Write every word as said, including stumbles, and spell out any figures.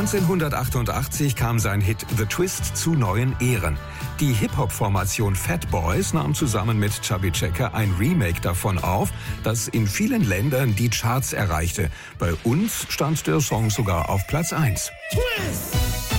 neunzehnhundertachtundachtzig kam sein Hit The Twist zu neuen Ehren. Die Hip-Hop-Formation Fat Boys nahm zusammen mit Chubby Checker ein Remake davon auf, das in vielen Ländern die Charts erreichte. Bei uns stand der Song sogar auf Platz eins. Twist!